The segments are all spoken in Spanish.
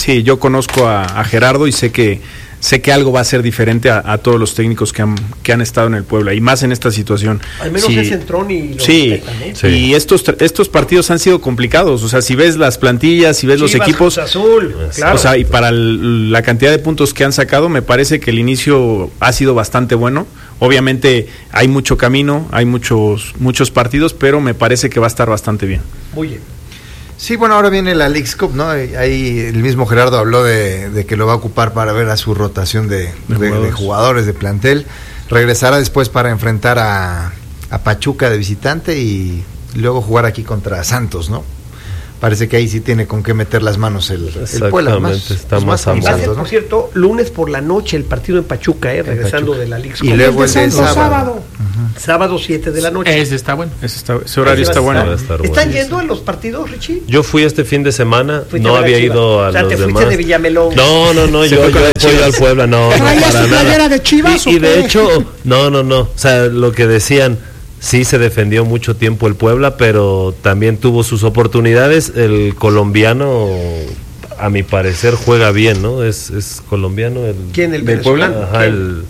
Sí, yo conozco a Gerardo y sé que algo va a ser diferente a todos los técnicos que han estado en el Puebla, y más en esta situación. Al menos es Centrón y los respetan, ¿no? Sí. Y estos partidos han sido complicados, o sea, si ves las plantillas, si ves Chivas, los equipos, Cruz Azul, claro. O sea, y para la cantidad de puntos que han sacado, me parece que el inicio ha sido bastante bueno. Obviamente hay mucho camino, hay muchos partidos, pero me parece que va a estar bastante bien. Muy bien. Sí, bueno, ahora viene la Leagues Cup, ¿no? Ahí el mismo Gerardo habló de que lo va a ocupar para ver a su rotación de jugadores de plantel. Regresará después para enfrentar a Pachuca de visitante y luego jugar aquí contra Santos, ¿no? Parece que ahí sí tiene con qué meter las manos el Puebla. Está más a modo, ¿no? Por cierto, lunes por la noche el partido en Pachuca, regresando de la Leagues Cup. Y luego el de sábado. Sábado 7 de la noche. Ese está bueno. Ese horario está bueno. ¿Están yendo a los partidos, Richie? Yo fui este fin de semana, no había ido a los demás. ¿te fuiste de Villamelón? No, yo apoyo al Puebla, no, para nada. De Chivas, y de hecho, no, o sea, lo que decían, sí se defendió mucho tiempo el Puebla, pero también tuvo sus oportunidades. El colombiano, a mi parecer, juega bien, ¿no? Es colombiano. ¿Quién? ¿El venezolano? Ajá, el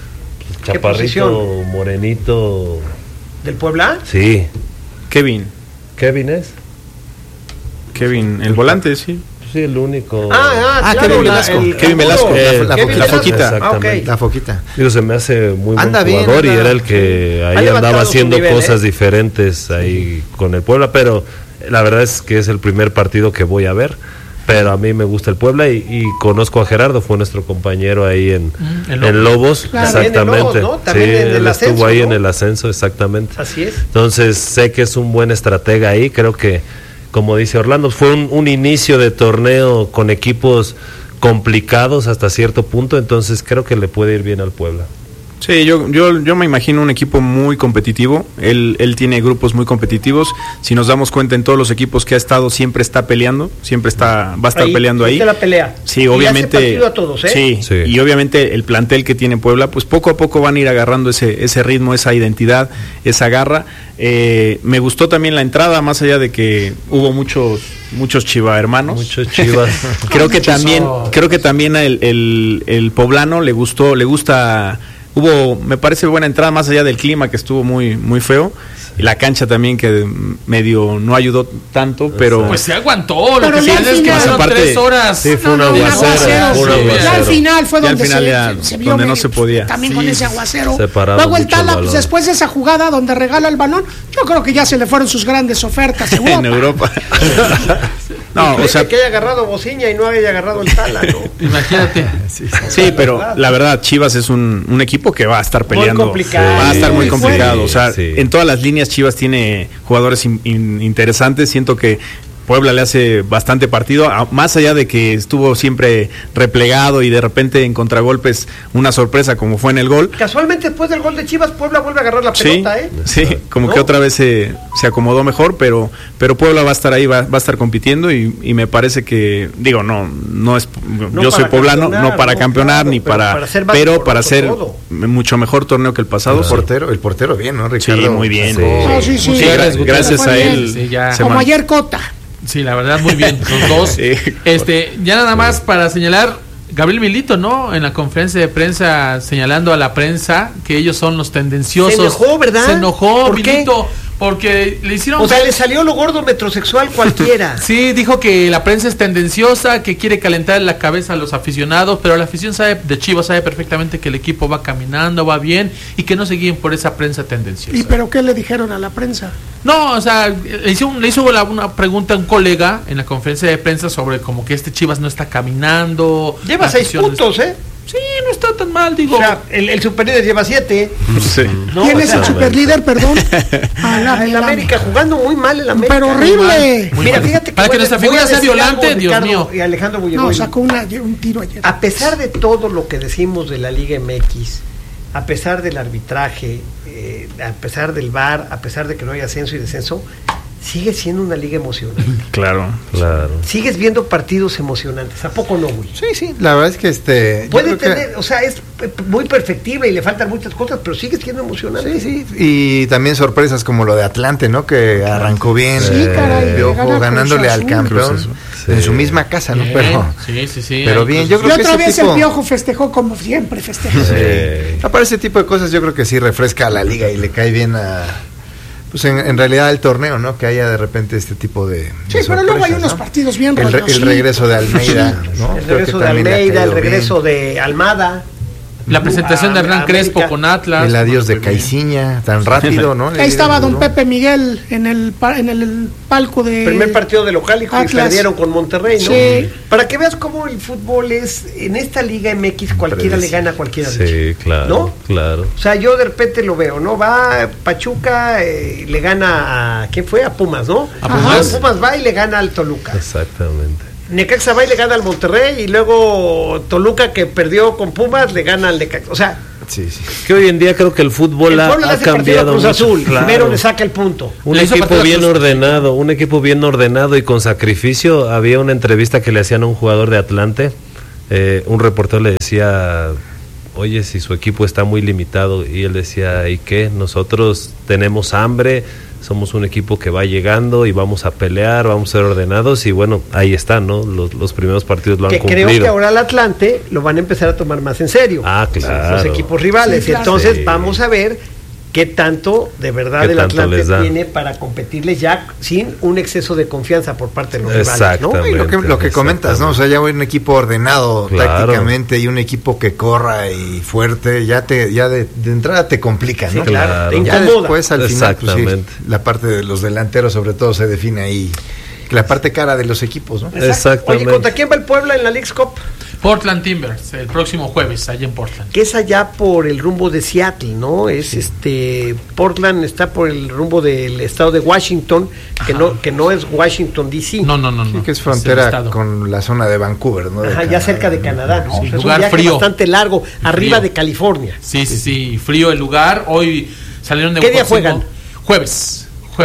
chaparrito morenito. ¿Del Puebla? Sí. ¿Kevin es? Kevin, el volante, sí. Sí, el único. Claro, Kevin Velasco. Kevin Velasco. La Foquita. La Foquita. Digo, se me hace muy buen jugador y era el que ahí andaba haciendo cosas diferentes ahí con el Puebla, pero la verdad es que es el primer partido que voy a ver. Pero a mí me gusta el Puebla y conozco a Gerardo, fue nuestro compañero ahí en Lobos, claro. Exactamente. En Lobos, ¿no? También sí, en el ascenso, estuvo ahí, ¿no? en el ascenso, exactamente. Así es. Entonces sé que es un buen estratega ahí, creo que, como dice Orlando, fue un inicio de torneo con equipos complicados hasta cierto punto, entonces creo que le puede ir bien al Puebla. Sí, yo me imagino un equipo muy competitivo. Él tiene grupos muy competitivos. Si nos damos cuenta, en todos los equipos que ha estado siempre está peleando, va a estar peleando ahí. La pelea. Sí, obviamente. Y hace partido a todos, ¿eh? Sí, y obviamente el plantel que tiene Puebla, pues poco a poco van a ir agarrando ese ritmo, esa identidad, esa garra. Me gustó también la entrada, más allá de que hubo muchos Chiva hermanos. Muchos Chivas. creo que también el poblano le gusta. Me parece buena entrada, más allá del clima que estuvo muy muy feo, y la cancha también que medio no ayudó tanto, pero pues se aguantó. Lo que sí es que fueron 3 horas. Sí, fue un aguacero. Ya al final fue donde se vio donde no se podía. También con ese aguacero. Luego el Tala, pues después de esa jugada donde regala el balón, yo creo que ya se le fueron sus grandes ofertas en Europa. No, o sea, que haya agarrado Bociña y no haya agarrado el Tala, ¿no? Imagínate. Sí, pero la verdad, Chivas es un equipo que va a estar peleando. Muy complicado. Va a estar muy complicado. O sea, en todas las líneas Chivas tiene jugadores interesantes. Siento que Puebla le hace bastante partido, más allá de que estuvo siempre replegado y de repente en contragolpes una sorpresa como fue en el gol. Casualmente después del gol de Chivas, Puebla vuelve a agarrar la pelota, Sí, como que otra vez se acomodó mejor, pero Puebla va a estar ahí, va a estar compitiendo y me parece que, digo, no es, yo soy poblano, no para campeonar, ni para hacer mucho mejor torneo que el pasado. El portero bien, ¿no, Ricardo? Sí, muy bien. Sí. Gracias a él. Como ayer Cota. Sí, la verdad, muy bien, los dos. Ya nada más para señalar, Gabriel Milito, ¿no? En la conferencia de prensa, señalando a la prensa que ellos son los tendenciosos. Se enojó, ¿verdad? Se enojó, ¿Por Milito. qué? Porque le hicieron... O sea, le salió lo gordo metrosexual cualquiera. Sí, dijo que la prensa es tendenciosa, que quiere calentar la cabeza a los aficionados, pero la afición de Chivas sabe perfectamente que el equipo va caminando, va bien, y que no se guíen por esa prensa tendenciosa. ¿Y pero qué le dijeron a la prensa? No, o sea, le hizo una pregunta a un colega en la conferencia de prensa sobre como que Chivas no está caminando. Lleva 6 puntos, ¿eh? Sí, no está tan mal, digo. O sea, el superlíder lleva 7. Sí. ¿No? ¿Quién es el superlíder, perdón? El América, jugando muy mal el América. Pero horrible. Mira, fíjate que para que nuestra figura sea violante, Dios mío. Y Alejandro Bullegoy. No, sacó un tiro ayer. A pesar de todo lo que decimos de la Liga MX, a pesar del arbitraje, a pesar del VAR, a pesar de que no hay ascenso y descenso, sigue siendo una liga emocionante. Claro. Sigues viendo partidos emocionantes, ¿a poco no, güey? Sí, la verdad es que puede tener, o sea, es muy perfectible y le faltan muchas cosas, pero sigue siendo emocionante. Sí, y también sorpresas como lo de Atlante, ¿no? Que arrancó bien, ganándole al campeón en su misma casa, ¿no? Pero pero bien, yo creo que otra vez el Piojo festejó como siempre festejó. Para ese tipo de cosas yo creo que sí refresca a la liga y le cae bien a... Pues en realidad el torneo, ¿no? Que haya de repente este tipo de pero luego hay unos partidos bien el regreso de Almeida, ¿no? El regreso de Almeida, el regreso de Almada. La presentación de Hernán Crespo con Atlas. El adiós de Caiciña, tan rápido, ¿no? Ahí estaba don Pepe Miguel en el palco de... Primer partido de local y perdieron con Monterrey, ¿no? Sí. Para que veas cómo el fútbol es... En esta Liga MX cualquiera le gana a cualquiera. Sí, claro. ¿No? Claro. O sea, yo de repente lo veo, ¿no? Va Pachuca, le gana a... ¿Qué fue? A Pumas, ¿no? Pumas va y le gana al Toluca. Exactamente. Necaxa va y le gana al Monterrey y luego Toluca, que perdió con Pumas, le gana al Necaxa. O sea, sí. Que hoy en día creo que el fútbol ha cambiado Cruz Azul, mucho. primero le saca el punto. Un equipo bien ordenado y con sacrificio. Había una entrevista que le hacían a un jugador de Atlante. Un reportero le decía, oye, si su equipo está muy limitado, y él decía, ¿y qué? Nosotros tenemos hambre, somos un equipo que va llegando y vamos a pelear, vamos a ser ordenados, y bueno, ahí está, ¿no? Los primeros partidos lo han cumplido. Creo que ahora el Atlante lo van a empezar a tomar más en serio. Claro. Los equipos rivales. Sí, claro. Entonces vamos a ver qué tanto de verdad el Atlante tiene para competirles ya sin un exceso de confianza por parte de los rivales, ¿no? Y lo que comentas, ¿no? O sea, ya un equipo ordenado tácticamente y un equipo que corra y fuerte, ya de entrada te complica, ¿no? Claro. Te ya después al final, pues, sí, la parte de los delanteros sobre todo se define ahí, la parte cara de los equipos, ¿no? Exactamente. Oye, ¿contra quién va el Puebla en la Leagues Cup? Portland Timbers, el próximo jueves, allá en Portland. Que es allá por el rumbo de Seattle, ¿no? Es Portland está por el rumbo del estado de Washington, que no es Washington DC. No. Sí, que es frontera con la zona de Vancouver, ¿no? Ya cerca de Canadá, ¿no? Sí, es un lugar viaje frío. Bastante largo, arriba de California. Sí, frío el lugar. Hoy salieron de... ¿Qué día juegan? Jueves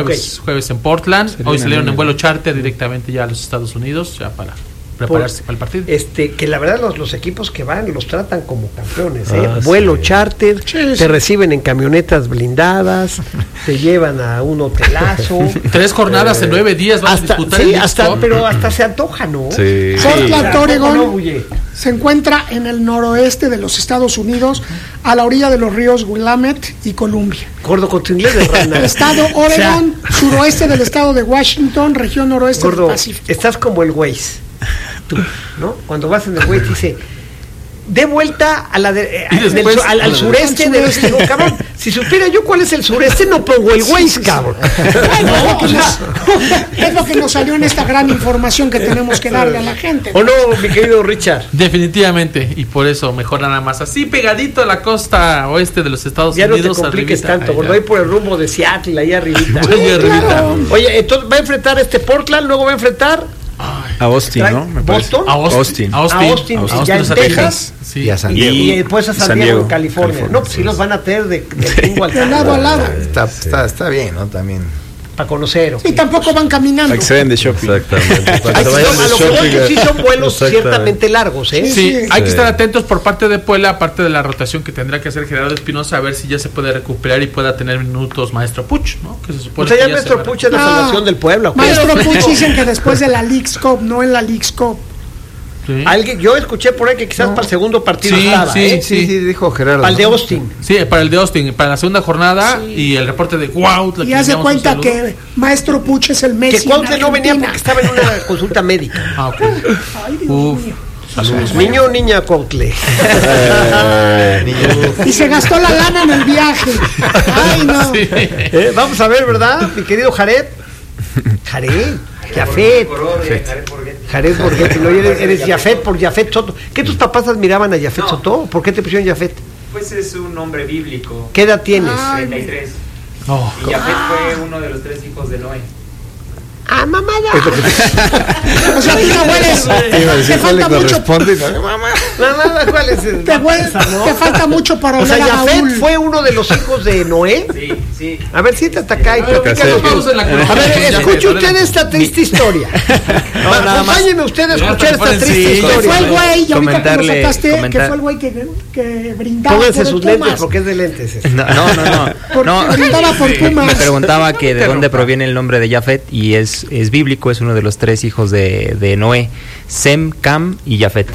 en Portland. Hoy salieron en vuelo charter directamente ya a los Estados Unidos, ya para prepararse para el partido. Que la verdad los equipos que van los tratan como campeones, vuelo charter, te reciben en camionetas blindadas, te llevan a un hotelazo. 3 jornadas en 9 días van a disputar pero hasta se antoja, ¿no? Sí. Portland, Oregon se encuentra en el noroeste de los Estados Unidos, a la orilla de los ríos Willamette y Columbia. Gordo, con tu inglés de rana. Estado Oregon, suroeste del estado de Washington, región noroeste del Pacífico. Estás como el Waze. Tú, ¿no? Cuando vas en el Waze dice, de vuelta a al sureste del digo, cabrón, si supiera yo cuál es el sureste, no pongo el Waze, cabrón. Es lo que nos salió en esta gran información que tenemos que darle a la gente, ¿no? ¿O no, mi querido Richard? Definitivamente, y por eso mejor nada más así pegadito a la costa oeste de los Estados Unidos. Ya no te compliques tanto, cuando hay por el rumbo de Seattle, ahí arribita. Claro. Oye, entonces va a enfrentar Portland, luego va a enfrentar a Austin, ¿no? ¿Boston? A Austin, ya en Texas. Sí. Y a San Diego. Y después a San Diego, en California. No, pues sí los van a tener de lado a lado. Está bien, ¿no? También. Para conocer. Y tampoco van caminando. Para que se vayan de shopping. Exactamente. Sí son vuelos ciertamente largos, ¿eh? Sí, hay que estar atentos por parte de Puebla, aparte de la rotación que tendrá que hacer Gerardo Espinosa, a ver si ya se puede recuperar y pueda tener minutos Maestro Puch, ¿no? Que se supone ya Maestro Puch es la salvación del pueblo. Maestro Puch dicen que después de la Leagues Cup, no en la Leagues Cup. Sí. Yo escuché por ahí que quizás para el segundo partido Sí, dijo Gerardo. Para el de Austin. Sí, para el de Austin, para la segunda jornada y el reporte de wow. Y hace cuenta que Maestro Puch es el Messi. Que Cuautle no venía porque estaba en una consulta médica. Ok. Ay, Dios mío. Saludos. Niño o niña Cuautle. Y se gastó la lana en el viaje. Ay, no. Sí. Vamos a ver, ¿verdad? Mi querido Jared. Jafet Borghetti, no, eres Jafet por Jafet Soto. ¿Qué tus papás admiraban a Jafet Soto? ¿Por qué te pusieron Jafet? Pues es un nombre bíblico. ¿Qué edad tienes? 33. Y Jafet fue uno de los 3 hijos de Noé. ¡Ah, mamada! O sea, Te falta mucho. ¿Cuál es? Te falta mucho para hablar. O sea, Jafet fue uno de los hijos de Noé. Sí. A ver, siéntate acá y platícanos. A ver, escuche usted esta triste historia. Acompáñenme usted a escuchar esta triste historia. Fue el güey, y ahorita que lo sacaste, que fue el güey que brindaba. Pónganse sus lentes porque es de lentes. No. Brindaba por Pumas. Me preguntaba que de dónde proviene el nombre de Jafet y es bíblico, es uno de los 3 hijos de Noé, Sem, Cam y Jafet.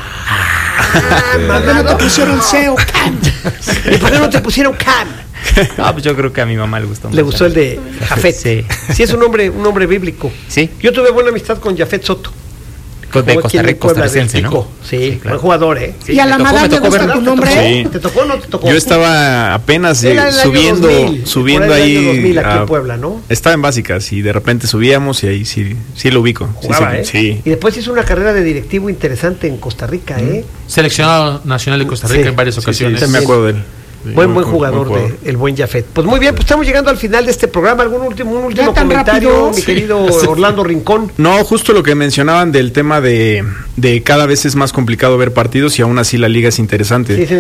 ¿Por qué no te pusieron Seo, Cam? ¿Y por qué no te pusieron Cam? Pues yo creo que a mi mamá le gustó mucho. Le gustó el de Jafet. Sí, es un nombre bíblico. Sí. Yo tuve buena amistad con Jafet Soto. De Costa Rica, costarricense, ¿no? Sí, buen jugador, ¿eh? Sí, y a la madre le gusta tu nombre. Sí. ¿Te tocó o no te tocó? Yo estaba apenas subiendo 2000, ahí aquí en Puebla, ¿no? Estaba en básicas y de repente subíamos y ahí sí lo ubico. Jugaba, sí. Y después hizo una carrera de directivo interesante en Costa Rica, ¿eh? Seleccionado nacional de Costa Rica en varias ocasiones. Sí, me acuerdo de él. Buen jugador, el buen Jafet. Pues muy bien, pues estamos llegando al final de este programa. ¿Algún último comentario, rápido, mi querido Orlando Rincón? No, justo lo que mencionaban del tema de cada vez es más complicado ver partidos y aún así la liga es interesante. Sí,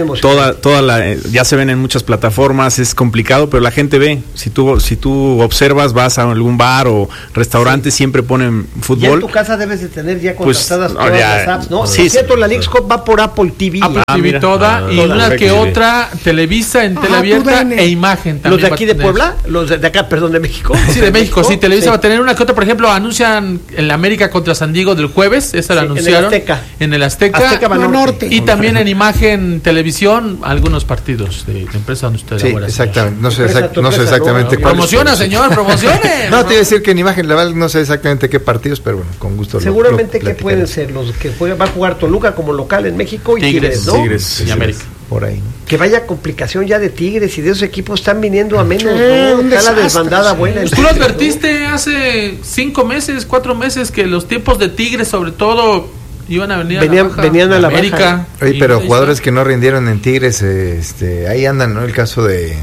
ya se ven en muchas plataformas, es complicado, pero la gente ve. Si tú observas, vas a algún bar o restaurante, siempre ponen fútbol. Ya en tu casa debes de tener ya contratadas todas las apps, ¿no? Sí, es cierto, la Leagues Cup va por Apple TV. Apple TV toda y una que otra televisión en tele abierta e imagen también. ¿Los de aquí de Puebla? ¿Los de acá, perdón, de México? Sí, de México, sí. Televisa va a tener una que otra, por ejemplo, anuncian en la América contra San Diego del jueves, esa la anunciaron. En el Azteca Norte. Y también en imagen, televisión, algunos partidos de empresa donde usted labora. Exactamente. No sé exactamente cuál. Promociona, señor, promocione. No, te iba a decir que en imagen Laval no sé exactamente qué partidos, pero bueno, con gusto. Seguramente que pueden ser los que va a jugar Toluca como local en México y Tigres, ¿no? Tigres y América. Por ahí, ¿no? Que vaya complicación ya de Tigres y de esos equipos están viniendo a menos, ¿no? Está la desbandada buena. Tú lo advertiste hace 5 meses, 4 meses que los tiempos de Tigres, sobre todo, iban a venir venían a la América. Baja. Oye, pero jugadores que no rindieron en Tigres, ahí andan, ¿no? El caso de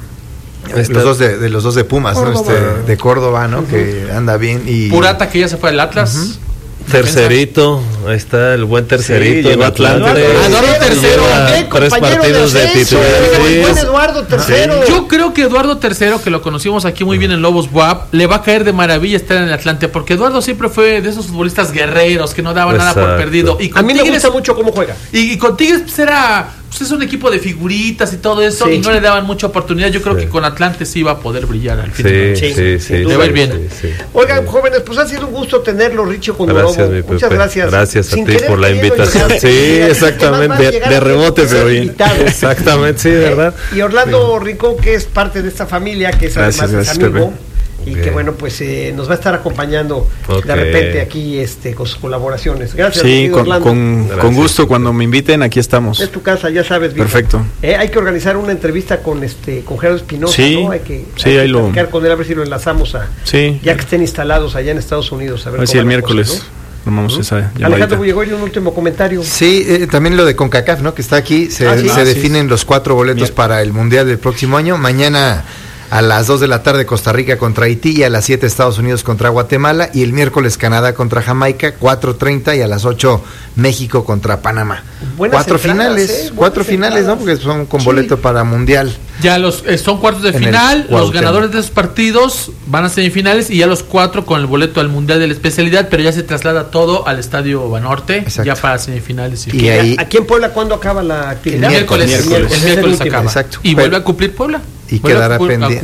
los dos de Pumas, Córdoba, ¿no? De Córdoba, ¿no? Que anda bien y Purata, que ya se fue al Atlas. Tercerito, ahí está el buen tercerito en Atlante. Eduardo Tercero, 3 partidos de titular. Buen Eduardo Tercero. Yo creo que Eduardo Tercero, que lo conocimos aquí muy bien en Lobos WAP, le va a caer de maravilla estar en el Atlante, porque Eduardo siempre fue de esos futbolistas guerreros que no daban nada por perdido. Y a mí me gusta mucho cómo juega. Y con Tigres pues es un equipo de figuritas y todo eso, y no le daban mucha oportunidad. Yo creo que con Atlante sí va a poder brillar al final. Sí. Le va a ir bien. Oigan, jóvenes, pues ha sido un gusto tenerlo, Richie Condorovo. Muchas gracias. Gracias a ti por la invitación. Sí, exactamente. De rebote, pero bien. Exactamente, sí, de verdad. Y Orlando Rincón, que es parte de esta familia, que es además es amigo. Y que bueno, pues nos va a estar acompañando de repente aquí con sus colaboraciones. Gracias. Sí, con gusto, cuando me inviten, aquí estamos. Es tu casa, ya sabes. Viejo. Perfecto. Hay que organizar una entrevista con Gerardo Espinosa, ¿no? Hay que platicar con él, a ver si lo enlazamos ya que estén instalados allá en Estados Unidos. A ver si el miércoles. Vamos esa Alejandro Bullegoy, un último comentario. Sí, también lo de CONCACAF, ¿no? Que está aquí, se definen los 4 boletos para el Mundial del próximo año. Mañana a las 2 de la tarde Costa Rica contra Haití, y a las 7 Estados Unidos contra Guatemala, y el miércoles Canadá contra Jamaica, 4:30, y a las 8 México contra Panamá. Buenas 4 finales, 4 finales, ¿no? Porque son con boleto para Mundial. Ya son cuartos de final, los ganadores de esos partidos van a semifinales, y ya los 4 con el boleto al Mundial de la especialidad, pero ya se traslada todo al Estadio Banorte. Exacto. Ya para semifinales. Y ahí, ¿aquí en Puebla cuándo acaba la actividad? El miércoles acaba. Exacto. Y vuelve a cumplir Puebla. Y quedará pendiente.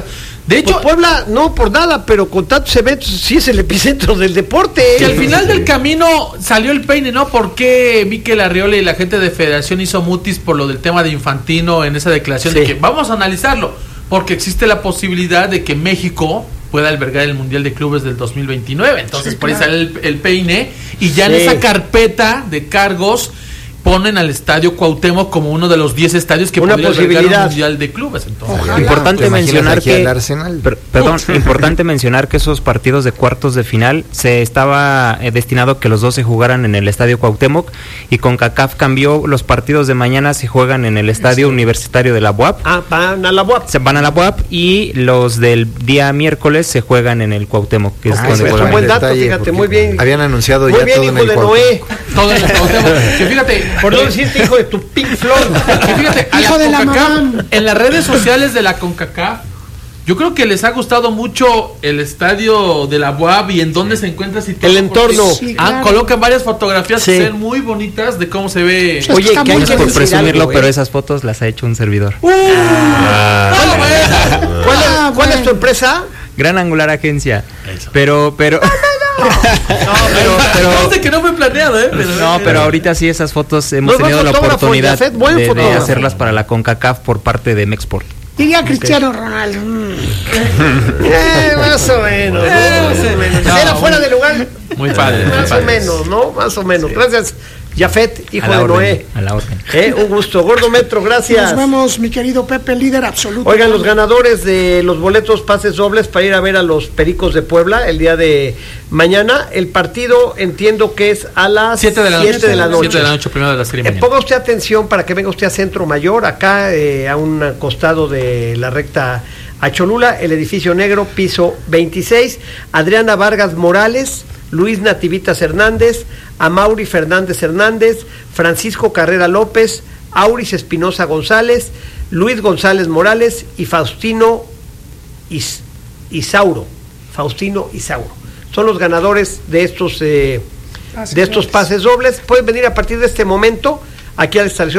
De hecho, pues Puebla, no por nada, pero con tantos eventos sí es el epicentro del deporte. Que al final del camino salió el peine, ¿no? Porque Mikel Arriola y la gente de Federación hizo mutis por lo del tema de Infantino en esa declaración de que vamos a analizarlo, porque existe la posibilidad de que México pueda albergar el Mundial de Clubes del 2029. Entonces por ahí sale el peine, y ya en esa carpeta de cargos ponen al Estadio Cuauhtémoc como uno de los 10 estadios que podría albergar un mundial de clubes. Entonces, importante mencionar importante mencionar que esos partidos de cuartos de final se estaba destinado a que los dos se jugaran en el Estadio Cuauhtémoc, y CONCACAF cambió, los partidos de mañana se juegan en el Estadio Universitario de la UAP. Van a la UAP. Se van a la UAP, y los del día miércoles se juegan en el Cuauhtémoc, que es donde juegan. Un buen dato, fíjate, muy bien. Habían anunciado muy ya bien, todo hijo en el de Noé. Todo en el Cuauhtémoc. Que fíjate, por no decirte hijo de tu Pink Floyd. Que fíjate, hijo de la mamá. En las redes sociales de la CONCACAF, yo creo que les ha gustado mucho el estadio de la UAP y en dónde se encuentra situado. El entorno. Sí, claro. Colocan varias fotografías que se ven muy bonitas de cómo se ve. Oye, que hay que por presumirlo, pero esas fotos las ha hecho un servidor. ¿Cuál es tu empresa? Gran Angular Agencia. Eso. Pero no, que no fue planeado, pero ahorita sí, esas fotos hemos tenido la oportunidad de hacerlas para la CONCACAF por parte de Mexport. Diría Cristiano Ronaldo. Más o menos. Era fuera de lugar. Muy padre. Más o menos, ¿no? Más o menos. Gracias, Jafet, hijo de Noé. A la orden. Un gusto. Gordo Metro, gracias. Nos vemos, mi querido Pepe, líder absoluto. Oigan, los ganadores de los boletos pases dobles para ir a ver a los Pericos de Puebla el día de mañana. El partido entiendo que es a las 7 de la noche. 7 de la noche, primero de la serie mañana. Ponga usted atención para que venga usted a Centro Mayor, acá a un costado de la recta a Cholula, el edificio negro, piso 26. Adriana Vargas Morales, Luis Nativitas Hernández, Amaury Fernández Hernández, Francisco Carrera López, Auris Espinosa González, Luis González Morales y Faustino Isauro. Son los ganadores de estos pases dobles. Pueden venir a partir de este momento aquí a la instalación